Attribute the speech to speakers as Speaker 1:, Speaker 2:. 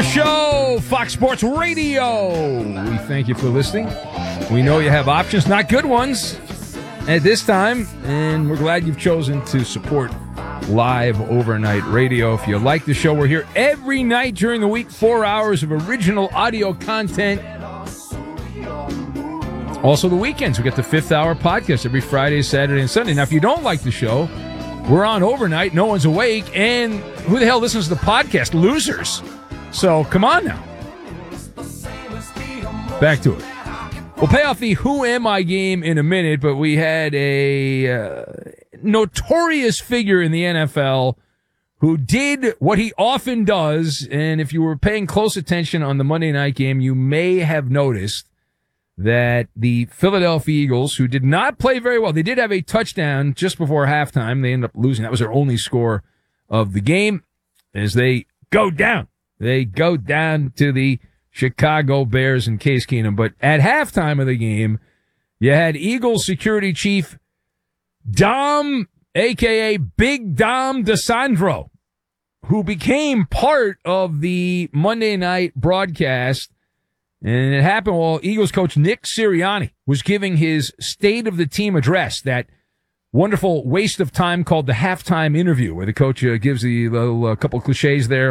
Speaker 1: Show, Fox Sports Radio. We thank you for listening. We know you have options, not good ones, at this time, and we're glad you've chosen to support live overnight radio. If you like the show, we're here every night during the week, 4 hours of original audio content. Also, the weekends, we get the Fifth Hour podcast every Friday, Saturday, and Sunday. Now, if you don't like the show, we're on overnight, no one's awake, and who the hell listens to the podcast? Losers. So, come on now. Back to it. We'll pay off the Who Am I game in a minute, but we had a notorious figure in the NFL who did what he often does, and if you were paying close attention on the Monday night game, you may have noticed that the Philadelphia Eagles, who did not play very well, they did have a touchdown just before halftime. They ended up losing. That was their only score of the game as they go down. They go down to the Chicago Bears and Case Keenum. But at halftime of the game, you had Eagles security chief Dom, a.k.a. Big Dom DeSandro, who became part of the Monday night broadcast. And it happened while Eagles coach Nick Sirianni was giving his State of the Team address, that wonderful waste of time called the halftime interview, where the coach gives the little couple cliches there